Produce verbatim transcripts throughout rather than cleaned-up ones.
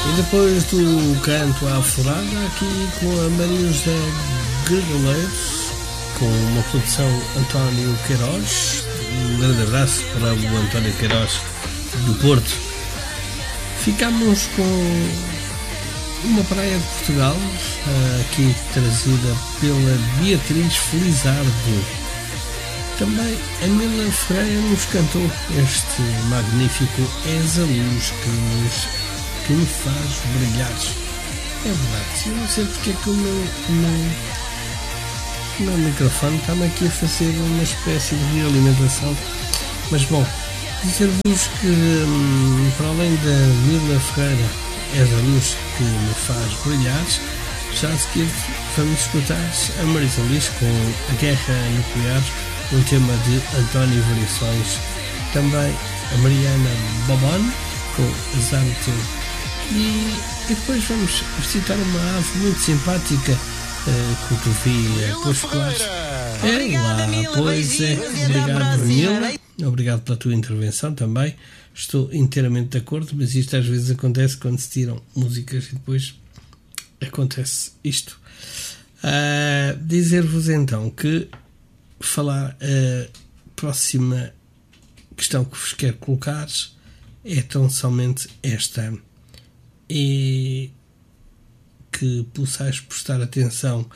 E depois do canto à forada, aqui com a Maria José Gregoleiros, com uma produção António Queiroz. Um grande abraço para o António Queiroz do Porto. Ficamos com uma praia de Portugal, aqui trazida pela Beatriz Felizardo. Também a Mila Freire nos cantou este magnífico És a Luz que nos que me faz brilhar. É verdade, eu não sei porque é que o meu, o meu, o meu microfone está-me aqui a fazer uma espécie de realimentação, mas bom, dizer-vos que hum, para além da Mila Ferreira És a Luz que me faz brilhar, já a seguir vamos escutar a Marisa Liz com A Guerra Nuclear, um tema de António Variações, também a Mariana Bobon com Zanto. E, e depois vamos visitar uma ave muito simpática, uh, cotovia, pois claro. É lá, pois é. Obrigado, Mila. Obrigado pela tua intervenção também. Estou inteiramente de acordo, mas isto às vezes acontece quando se tiram músicas e depois acontece isto. Uh, dizer-vos então que falar a próxima questão que vos quero colocar é tão somente esta. E que possais prestar atenção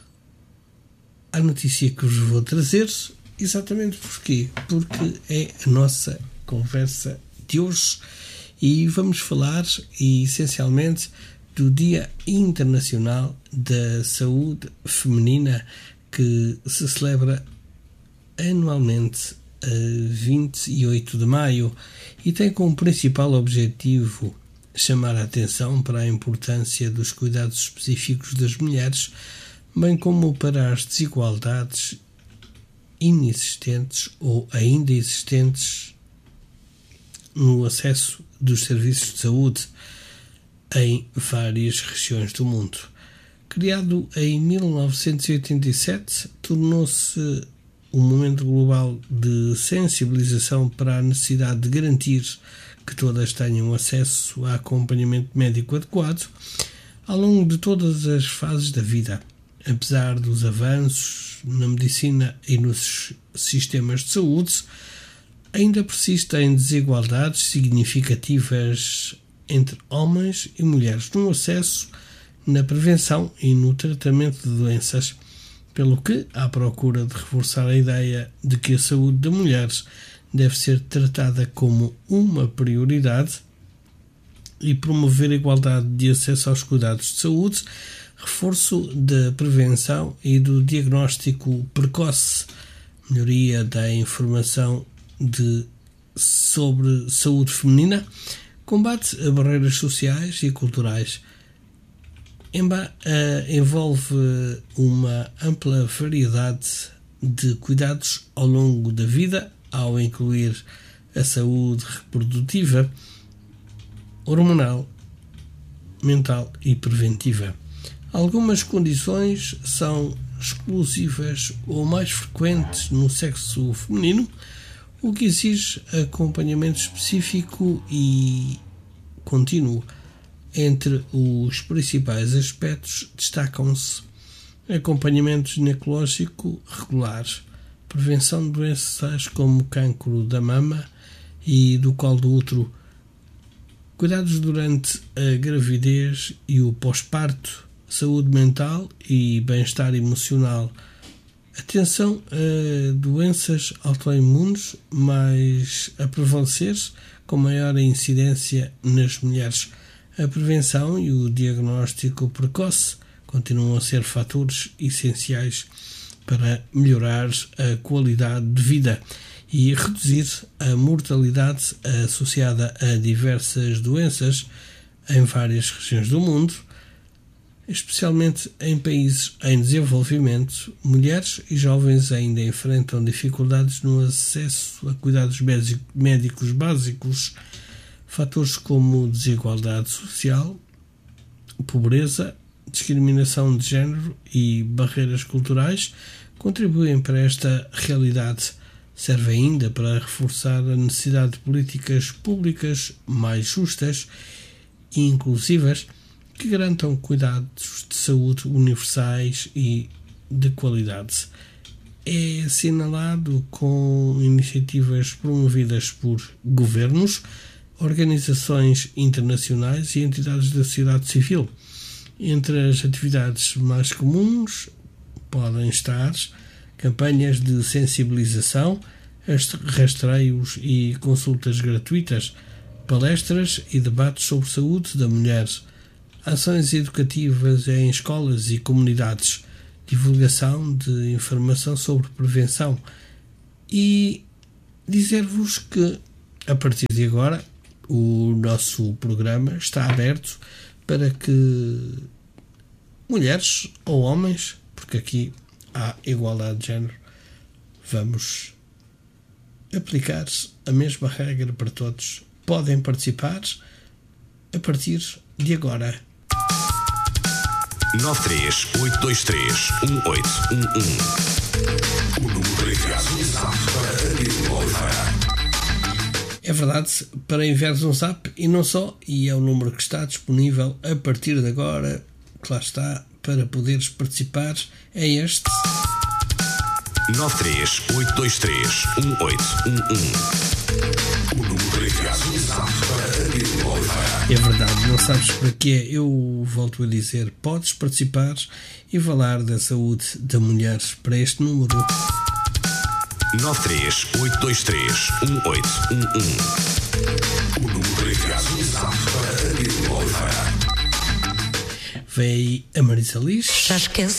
à notícia que vos vou trazer. Exatamente porquê? Porque é a nossa conversa de hoje e vamos falar essencialmente do Dia Internacional da Saúde Feminina, que se celebra anualmente a vinte e oito de maio e tem como principal objetivo chamar a atenção para a importância dos cuidados específicos das mulheres, bem como para as desigualdades inexistentes ou ainda existentes no acesso dos serviços de saúde em várias regiões do mundo. Criado em mil novecentos e oitenta e sete, tornou-se um momento global de sensibilização para a necessidade de garantir que todas tenham acesso a acompanhamento médico adequado ao longo de todas as fases da vida. Apesar dos avanços na medicina e nos sistemas de saúde, ainda persistem desigualdades significativas entre homens e mulheres no acesso, na prevenção e no tratamento de doenças, pelo que, à procura de reforçar a ideia de que a saúde das mulheres deve ser tratada como uma prioridade e promover a igualdade de acesso aos cuidados de saúde, reforço da prevenção e do diagnóstico precoce, melhoria da informação de, sobre saúde feminina, combate a barreiras sociais e culturais. Emba, uh, envolve uma ampla variedade de cuidados ao longo da vida, ao incluir a saúde reprodutiva, hormonal, mental e preventiva. Algumas condições são exclusivas ou mais frequentes no sexo feminino, o que exige acompanhamento específico e contínuo. Entre os principais aspectos destacam-se acompanhamento ginecológico regular, prevenção de doenças como cancro da mama e do colo do útero, cuidados durante a gravidez e o pós-parto, saúde mental e bem-estar emocional, atenção a doenças autoimunes, mais a prevalecer com maior incidência nas mulheres. A prevenção e o diagnóstico precoce continuam a ser fatores essenciais para melhorar a qualidade de vida e reduzir a mortalidade associada a diversas doenças em várias regiões do mundo, especialmente em países em desenvolvimento. Mulheres e jovens ainda enfrentam dificuldades no acesso a cuidados médicos básicos. Fatores como desigualdade social, pobreza, discriminação de género e barreiras culturais contribuem para esta realidade. Serve ainda para reforçar a necessidade de políticas públicas mais justas e inclusivas que garantam cuidados de saúde universais e de qualidade. É assinalado com iniciativas promovidas por governos, organizações internacionais e entidades da sociedade civil. Entre as atividades mais comuns podem estar campanhas de sensibilização, rastreios e consultas gratuitas, palestras e debates sobre saúde da mulher, ações educativas em escolas e comunidades, divulgação de informação sobre prevenção e dizer-vos que, a partir de agora, o nosso programa está aberto para que mulheres ou homens, porque aqui há igualdade de género, vamos aplicar a mesma regra para todos. Podem participar a partir de agora. nove três oito dois três um oito um um. O número enviado no zap para Danilo Oliveira. É verdade, para enviares um zap e não só, e é o número que está disponível a partir de agora, que lá está, para poderes participar, é este. nove três oito dois três um oito um um. O número enviado no zap para Danilo Oliveira. É verdade, não sabes para quê, eu volto a dizer, podes participar e falar da saúde da mulher para este número. nove três oito dois três um oito um um. O número enviado no zap para Danilo Oliveira. Vem aí a Marisa Liz. Já esquece.